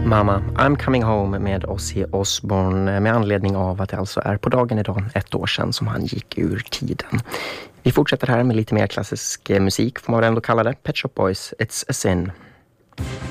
Mama, I'm coming home med Ozzy Osbourne med anledning av att det alltså är på dagen idag 1 år sedan som han gick ur tiden. Vi fortsätter här med lite mer klassisk musik får man väl ändå kalla det. Pet Shop Boys, It's a Sin.